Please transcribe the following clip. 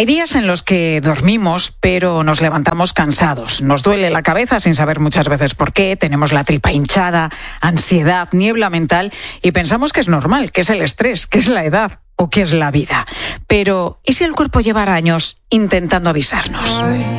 Hay días en los que dormimos, pero nos levantamos cansados. Nos duele la cabeza sin saber muchas veces por qué. Tenemos la tripa hinchada, ansiedad, niebla mental y pensamos que es normal, que es el estrés, que es la edad o que es la vida. Pero, ¿y si el cuerpo llevara años intentando avisarnos?